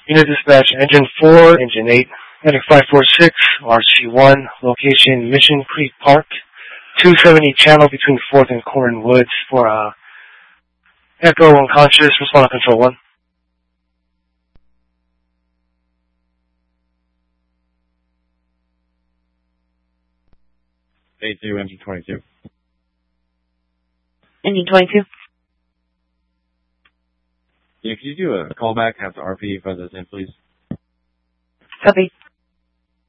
Unit dispatch, engine 4, engine 8, heading 546, RC1, location Mission Creek Park, 270 channel between 4th and Corn Woods for Echo unconscious, respond to control 1. A2, engine 22. Engine 22. If you do a callback, have to RP for this in, please. Copy.